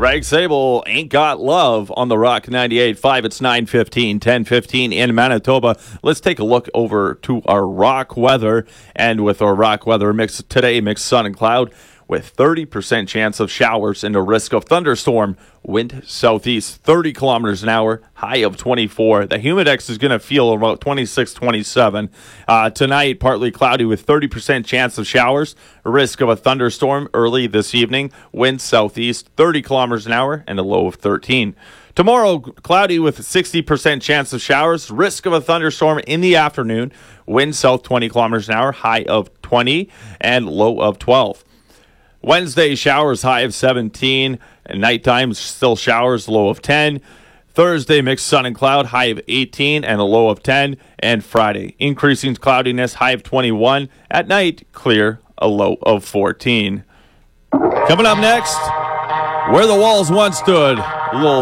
Craig Sable ain't got love on the Rock 98.5. It's 9:15, 10:15 in Manitoba. Let's take a look over to our Rock weather. And with our Rock weather mix today, mixed sun and cloud with 30% chance of showers and a risk of thunderstorm. Wind southeast 30 kilometers an hour, high of 24. The humidex is going to feel about 26, 27. Tonight, partly cloudy with 30% chance of showers, a risk of a thunderstorm early this evening. Wind southeast 30 kilometers an hour and a low of 13. Tomorrow, cloudy with 60% chance of showers, risk of a thunderstorm in the afternoon. Wind south 20 kilometers an hour, high of 20 and low of 12. Wednesday, showers, high of 17. And nighttime, still showers, low of 10. Thursday, mixed sun and cloud, high of 18 and a low of 10. And Friday, increasing cloudiness, high of 21. At night, clear, a low of 14. Coming up next, where the walls once stood, a little